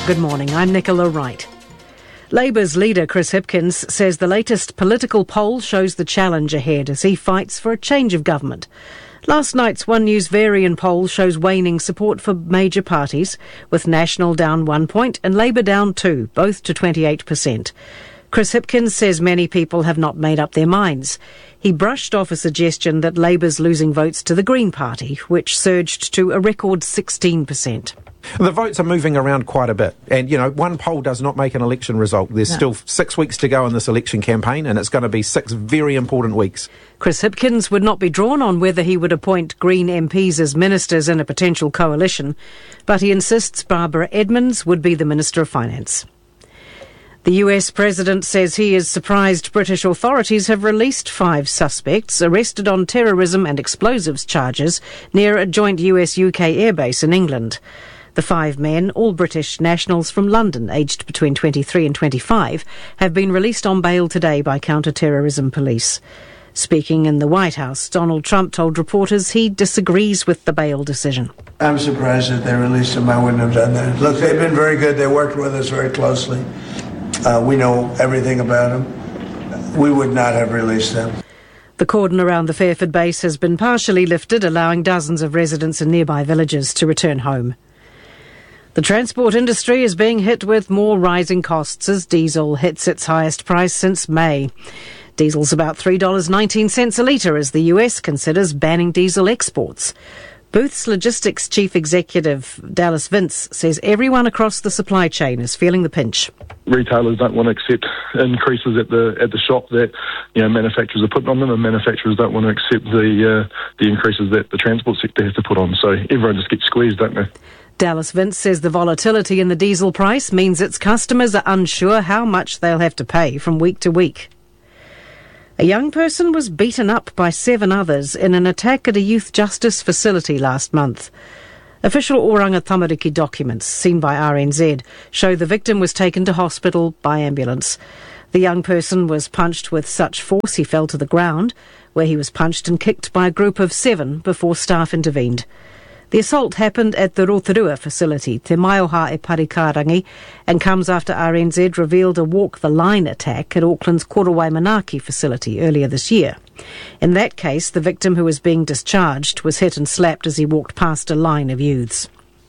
Good morning, I'm Nicola Wright. Labour's leader Chris Hipkins says the latest political poll shows the challenge ahead as he fights for a change of government. Last night's One News Varian poll shows waning support for major parties, with National down 1 point and Labour down 2, both to 28%. Chris Hipkins says many people have not made up their minds. He brushed off a suggestion that Labour's losing votes to the Green Party, which surged to a record 16%. The votes are moving around quite a bit. And, one poll does not make an election result. There's still 6 weeks to go in this election campaign, and it's going to be 6 very important weeks. Chris Hipkins would not be drawn on whether he would appoint Green MPs as ministers in a potential coalition, but he insists Barbara Edmonds would be the Minister of Finance. The US President says he is surprised British authorities have released 5 suspects arrested on terrorism and explosives charges near a joint US-UK airbase in England. The 5 men, all British nationals from London, aged between 23 and 25, have been released on bail today by counter-terrorism police. Speaking in the White House, Donald Trump told reporters he disagrees with the bail decision. I'm surprised that they released them. I wouldn't have done that. Look, they've been very good. They worked with us very closely. We know everything about them. We would not have released them. The cordon around the Fairford base has been partially lifted, allowing dozens of residents in nearby villages to return home. The transport industry is being hit with more rising costs as diesel hits its highest price since May. Diesel's about $3.19 a litre as the US considers banning diesel exports. Booth's Logistics Chief Executive Dallas Vince says everyone across the supply chain is feeling the pinch. Retailers don't want to accept increases at the shop that manufacturers are putting on them, and manufacturers don't want to accept the increases that the transport sector has to put on. So everyone just gets squeezed, don't they? Dallas Vince says the volatility in the diesel price means its customers are unsure how much they'll have to pay from week to week. A young person was beaten up by 7 others in an attack at a youth justice facility last month. Official Oranga Tamariki documents, seen by RNZ, show the victim was taken to hospital by ambulance. The young person was punched with such force he fell to the ground, where he was punched and kicked by a group of 7 before staff intervened. The assault happened at the Rotorua facility, Te Maioha e Parikarangi, and comes after RNZ revealed a Walk the Line attack at Auckland's Korowai Manaki facility earlier this year. In that case, the victim who was being discharged was hit and slapped as he walked past a line of youths.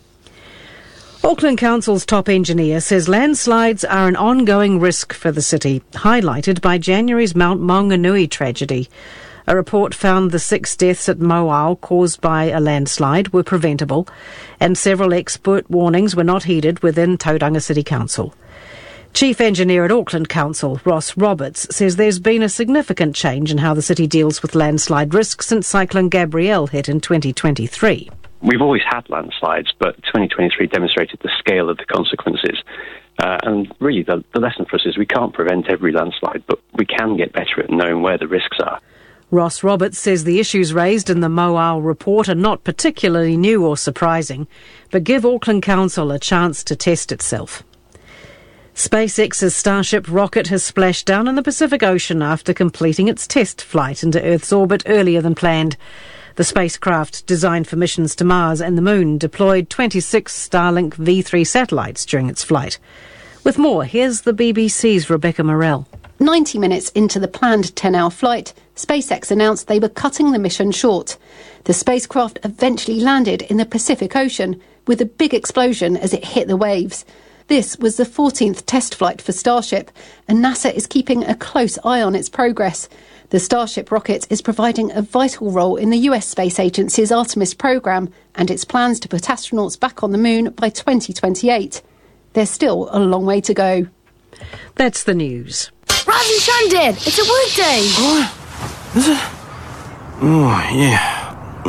Auckland Council's top engineer says landslides are an ongoing risk for the city, highlighted by January's Mount Maunganui tragedy. A report found the 6 deaths at Moao caused by a landslide were preventable, and several expert warnings were not heeded within Tauranga City Council. Chief Engineer at Auckland Council, Ross Roberts, says there's been a significant change in how the city deals with landslide risk since Cyclone Gabrielle hit in 2023. We've always had landslides, but 2023 demonstrated the scale of the consequences. And really, the lesson for us is we can't prevent every landslide, but we can get better at knowing where the risks are. Ross Roberts says the issues raised in the Moao report are not particularly new or surprising, but give Auckland Council a chance to test itself. SpaceX's Starship rocket has splashed down in the Pacific Ocean after completing its test flight into Earth's orbit earlier than planned. The spacecraft, designed for missions to Mars and the Moon, deployed 26 Starlink V3 satellites during its flight. With more, here's the BBC's Rebecca Morell. 90 minutes into the planned 10-hour flight, SpaceX announced they were cutting the mission short. The spacecraft eventually landed in the Pacific Ocean with a big explosion as it hit the waves. This was the 14th test flight for Starship, and NASA is keeping a close eye on its progress. The Starship rocket is providing a vital role in the US Space Agency's Artemis program and its plans to put astronauts back on the Moon by 2028. There's still a long way to go. That's the news. Rise and shine, Dad. It's a workday. Oh, is it? Oh, yeah.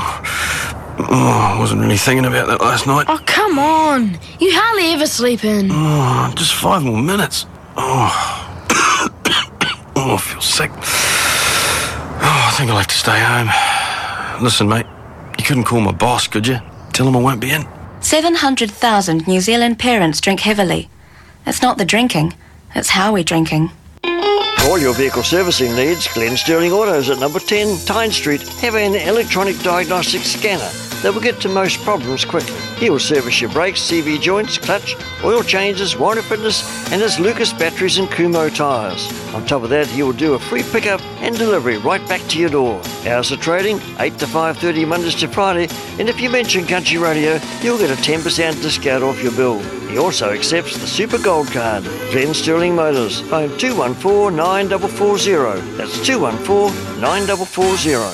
I wasn't really thinking about that last night. Oh, come on. You hardly ever sleep in. Oh, just 5 more minutes. Oh, I feel sick. Oh, I think I'll have to stay home. Listen, mate, you couldn't call my boss, could you? Tell him I won't be in. 700,000 New Zealand parents drink heavily. It's not the drinking, it's how we're drinking. For all your vehicle servicing needs, Glen Sterling Autos at number 10 Tyne Street have an electronic diagnostic scanner that will get to most problems quickly. He will service your brakes, CV joints, clutch, oil changes, warranty fitness, and his Lucas batteries and Kumho tyres. On top of that, he will do a free pickup and delivery right back to your door. Hours of trading, 8 to 5:30 Mondays to Friday, and if you mention Country Radio, you'll get a 10% discount off your bill. He also accepts the Super Gold Card. Glen Sterling Motors, phone 214-9440. That's 214-9440.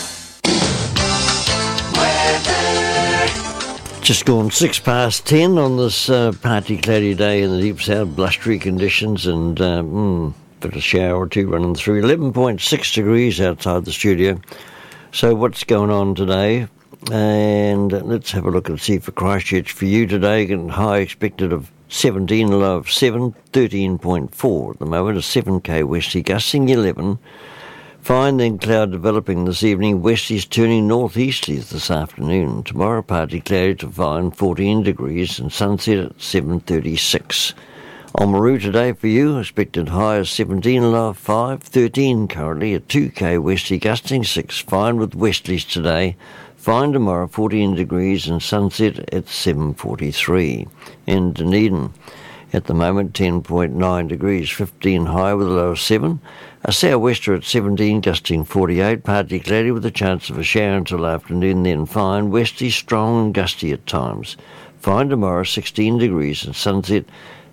Just gone 10:06 on this partly cloudy day in the deep south, blustery conditions, and bit of shower or two running through. 11.6 degrees outside the studio. So what's going on today? And let's have a look and see for Christchurch for you today. Getting high expected of 17, low of 7, 13.4 at the moment. A 7k westerly gusting 11. Fine, then cloud developing this evening. Westerlies turning northeasterlies this afternoon. Tomorrow, partly cloudy to fine, 14 degrees, and sunset at 7:36. Oamaru today for you, expected high of 17, low of 5, 13 currently. A 2k westerly gusting 6. Fine with westerlies today. Fine tomorrow, 14 degrees, and sunset at 7:43. In Dunedin, at the moment, 10.9 degrees, 15 high with a low of 7. A sou'wester at 17, gusting 48, partly cloudy with a chance of a shower until afternoon, then fine. Westerly strong and gusty at times. Fine tomorrow, 16 degrees, and sunset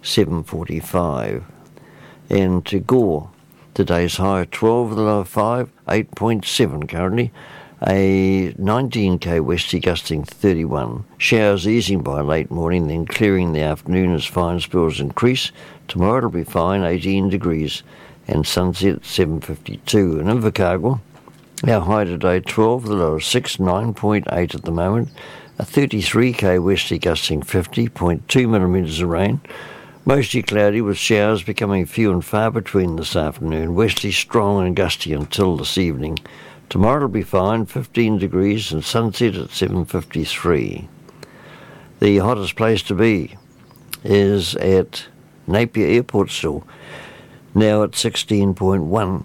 7:45. And to Gore, today's high of 12 with a low of 5, 8.7 currently. A 19k westerly gusting 31. Showers easing by late morning, then clearing the afternoon as fine spells increase. Tomorrow it'll be fine, 18 degrees, and sunset at 7:52. In Invercargill, our high today 12, the low of 6, 9.8 at the moment. A 33k westerly gusting 50.2 millimetres of rain. Mostly cloudy with showers becoming few and far between this afternoon. Westerly strong and gusty until this evening. Tomorrow it'll be fine, 15 degrees, and sunset at 7:53. The hottest place to be is at Napier Airport still, now at 16.1.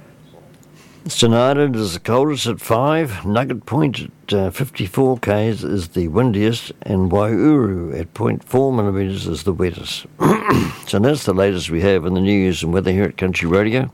St Island is the coldest at 5, Nugget Point at 54 k's is the windiest, and Waihuru at 0.4 millimetres is the wettest. So that's the latest we have in the news and weather here at Country Radio.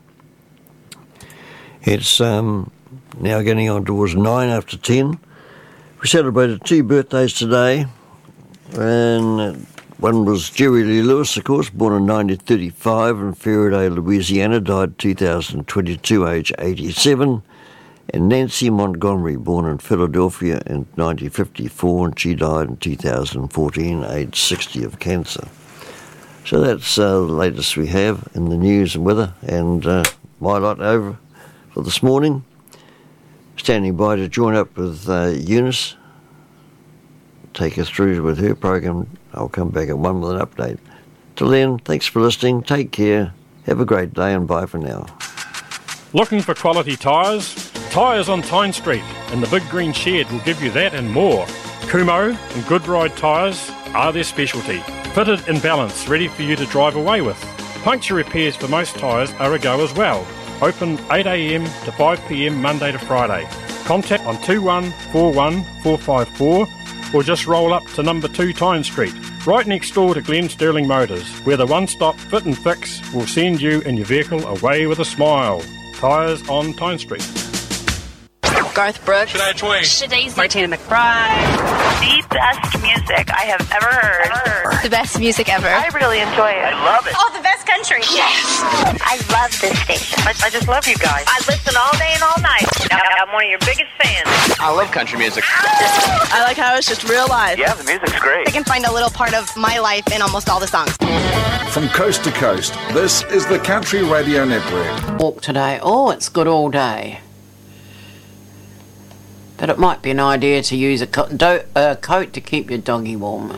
It's now getting on towards 9 after 10. We celebrated 2 birthdays today, and one was Jerry Lee Lewis, of course, born in 1935 in Faraday, Louisiana, died 2022, age 87, and Nancy Montgomery, born in Philadelphia in 1954, and she died in 2014, age 60 of cancer. So that's the latest we have in the news and weather, and my lot over for this morning. Standing by to join up with Eunice, take us through with her program. I'll come back at 1 with an update. Till then, thanks for listening, take care, have a great day, and bye for now. Looking for quality tyres? Tyres on Tyne Street and the Big Green Shed will give you that and more. Kumho and Goodride tyres are their specialty. Fitted in balance, ready for you to drive away with. Puncture repairs for most tyres are a go as well. Open 8 a.m. to 5 p.m. Monday to Friday. Contact on 2141 454 or just roll up to number 2 Tyne Street, right next door to Glen Sterling Motors, where the one-stop fit and fix will send you and your vehicle away with a smile. Tyres on Tyne Street. Garth Brooks. Shania Twain. Shadazy. Martina McBride. The best music I have ever heard. The best music ever. I really enjoy it. I love it. Oh, the best country. Yes. I love this station. I just love you guys. I listen all day and all night. I'm one of your biggest fans. I love country music. I like how it's just real life. Yeah, the music's great. I can find a little part of my life in almost all the songs. From coast to coast, this is the Country Radio Network. Walk today. Oh, it's good all day. But it might be an idea to use a coat to keep your doggy warm.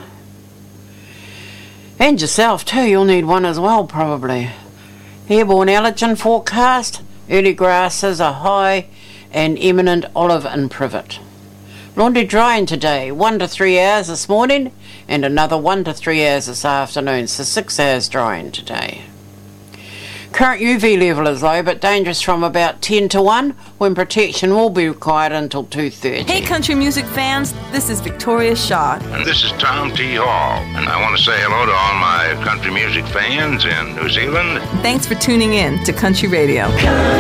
And yourself too, you'll need one as well probably. Airborne allergen forecast. Early grasses are high and eminent olive and privet. Laundry drying today, 1 to 3 hours this morning and another 1 to 3 hours this afternoon, so 6 hours drying today. Current UV level is low, but dangerous from about 10 to 1, when protection will be required until 2:30. Hey country music fans, this is Victoria Shaw. And this is Tom T. Hall, and I want to say hello to all my country music fans in New Zealand. Thanks for tuning in to Country Radio.